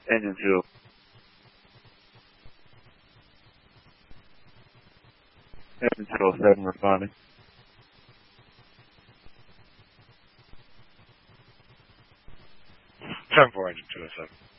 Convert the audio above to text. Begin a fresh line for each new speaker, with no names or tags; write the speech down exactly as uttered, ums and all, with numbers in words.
Engine two. Engine two oh seven responding.
ten four, engine two oh seven.